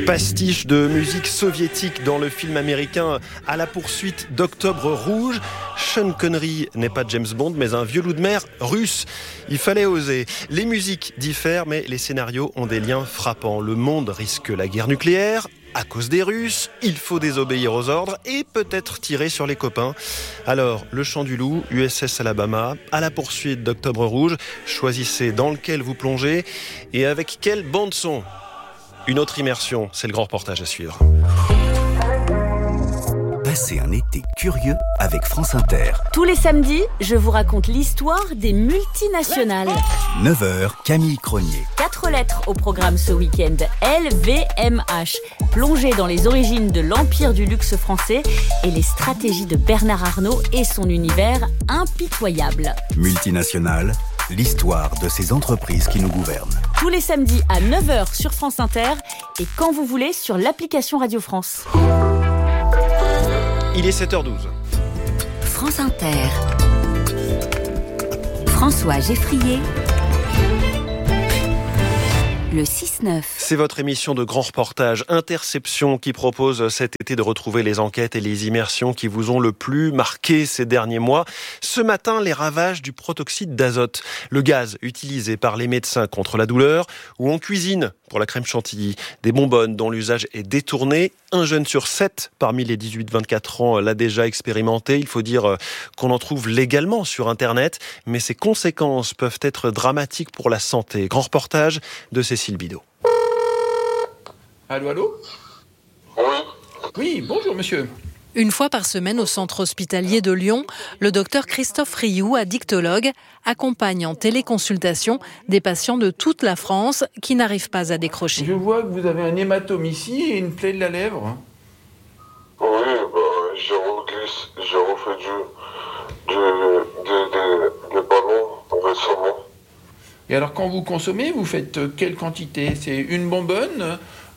Pastiche de musique soviétique dans le film américain À la poursuite d'Octobre Rouge. Sean Connery n'est pas James Bond, mais un vieux loup de mer russe. Il fallait oser. Les musiques diffèrent, mais les scénarios ont des liens frappants. Le monde risque la guerre nucléaire. À cause des Russes, il faut désobéir aux ordres et peut-être tirer sur les copains. Alors, Le Chant du Loup, USS Alabama, À la poursuite d'Octobre Rouge. Choisissez dans lequel vous plongez et avec quelle bande-son. Une autre immersion, c'est le grand reportage à suivre. Passez un été curieux avec France Inter. Tous les samedis, je vous raconte l'histoire des multinationales. 9h, Camille Cronier. 4 lettres au programme ce week-end. LVMH. Plongée dans les origines de l'empire du luxe français et les stratégies de Bernard Arnault et son univers impitoyable. Multinationales, l'histoire de ces entreprises qui nous gouvernent. Tous les samedis à 9h sur France Inter et quand vous voulez sur l'application Radio France. Il est 7h12. France Inter. François Geffrier. Le 6-9. C'est votre émission de grand reportage Interception qui propose cet été de retrouver les enquêtes et les immersions qui vous ont le plus marqué ces derniers mois. Ce matin, les ravages du protoxyde d'azote, le gaz utilisé par les médecins contre la douleur ou en cuisine pour la crème chantilly, des bonbonnes dont l'usage est détourné. Un jeune sur 7 parmi les 18-24 ans l'a déjà expérimenté. Il faut dire qu'on en trouve légalement sur Internet, mais ses conséquences peuvent être dramatiques pour la santé. Grand reportage de Cécile Bidot. Allô, allô ? Oui, bonjour monsieur. Une fois par semaine au centre hospitalier de Lyon, le docteur Christophe Rioux, addictologue, accompagne en téléconsultation des patients de toute la France qui n'arrivent pas à décrocher. Je vois que vous avez un hématome ici et une plaie de la lèvre. Oui, j'ai refait des ballons récemment. Et alors quand vous consommez, vous faites quelle quantité ? C'est une bonbonne,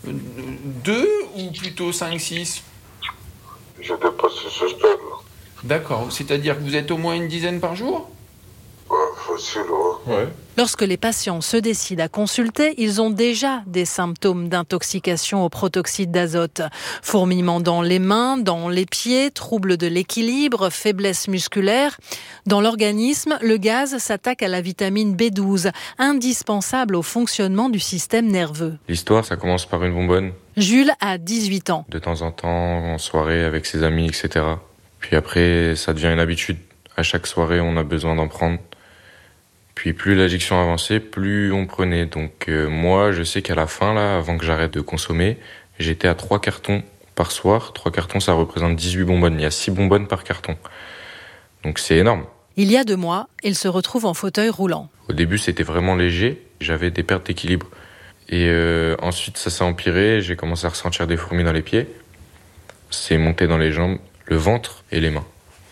2 ou plutôt 5-6 ? J'ai dépassé ce stade. D'accord, c'est-à-dire que vous êtes au moins une dizaine par jour ? Facile, ouais. Lorsque les patients se décident à consulter, ils ont déjà des symptômes d'intoxication au protoxyde d'azote. Fourmillement dans les mains, dans les pieds, troubles de l'équilibre, faiblesse musculaire. Dans l'organisme, le gaz s'attaque à la vitamine B12, indispensable au fonctionnement du système nerveux. L'histoire, ça commence par une bonbonne. Jules a 18 ans. De temps en temps, en soirée, avec ses amis, etc. Puis après, ça devient une habitude. À chaque soirée, on a besoin d'en prendre. Puis plus l'addiction avançait, plus on prenait. Donc moi, je sais qu'à la fin, là, avant que j'arrête de consommer, j'étais à 3 cartons par soir. 3 cartons, ça représente 18 bonbonnes. Il y a 6 bonbonnes par carton. Donc c'est énorme. Il y a 2 mois, il se retrouve en fauteuil roulant. Au début, c'était vraiment léger. J'avais des pertes d'équilibre. Et ensuite, ça s'est empiré. J'ai commencé à ressentir des fourmis dans les pieds. C'est monté dans les jambes, le ventre et les mains.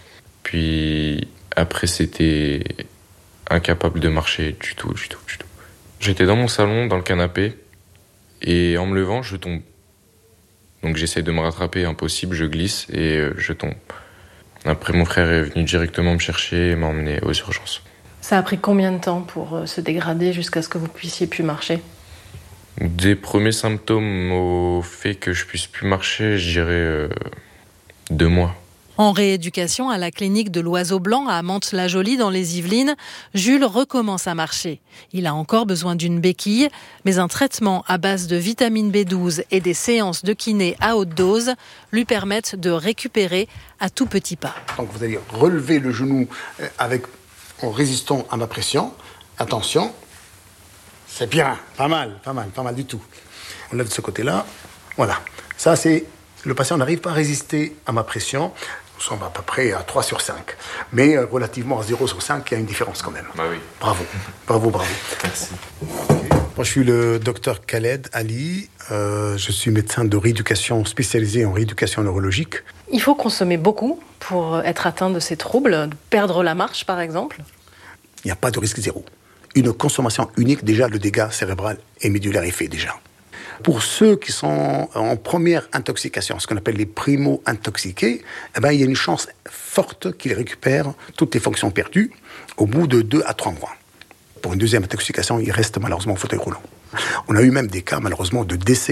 Puis après, c'était incapable de marcher du tout. J'étais dans mon salon, dans le canapé, et en me levant, je tombe. Donc j'essaie de me rattraper, impossible, je glisse et je tombe. Après, mon frère est venu directement me chercher et m'a emmené aux urgences. Ça a pris combien de temps pour se dégrader jusqu'à ce que vous puissiez plus marcher ? Des premiers symptômes au fait que je puisse plus marcher, je dirais 2 mois. En rééducation à la clinique de l'Oiseau Blanc à Mantes-la-Jolie dans les Yvelines, Jules recommence à marcher. Il a encore besoin d'une béquille, mais un traitement à base de vitamine B12 et des séances de kiné à haute dose lui permettent de récupérer à tout petit pas. Donc vous allez relever le genou en résistant à ma pression. Attention, c'est bien, pas mal du tout. On lève de ce côté-là, voilà. Ça c'est, le patient n'arrive pas à résister à ma pression. Nous sommes à peu près à 3 sur 5. Mais relativement à 0 sur 5, il y a une différence quand même. Bah oui. Bravo. Merci. Moi, je suis le docteur Khaled Ali. Je suis médecin de rééducation spécialisé en rééducation neurologique. Il faut consommer beaucoup pour être atteint de ces troubles, perdre la marche par exemple. Il n'y a pas de risque zéro. Une consommation unique, déjà, le dégât cérébral et médulaire est fait déjà. Pour ceux qui sont en première intoxication, ce qu'on appelle les primo-intoxiqués, il y a une chance forte qu'ils récupèrent toutes les fonctions perdues au bout de 2 à 3 mois. Pour une deuxième intoxication, ils restent malheureusement en fauteuil roulant. On a eu même des cas, malheureusement, de décès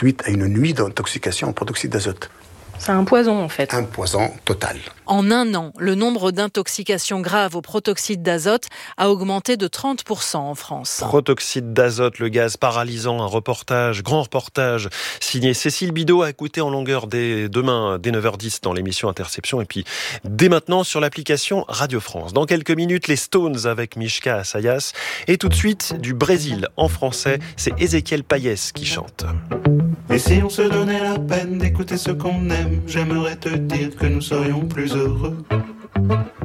suite à une nuit d'intoxication au protoxyde d'azote. C'est un poison en fait. Un poison total. En un an, le nombre d'intoxications graves au protoxyde d'azote a augmenté de 30% en France. Protoxyde d'azote, le gaz paralysant, grand reportage signé Cécile Bidot, à écouter en longueur demain dès 9h10 dans l'émission Interception et puis dès maintenant sur l'application Radio France. Dans quelques minutes, les Stones avec Mishka Assayas et tout de suite du Brésil en français, c'est Ezequiel Payès qui chante. Et si on se donnait la peine d'écouter ce qu'on aime, j'aimerais te dire que nous serions plus heureux.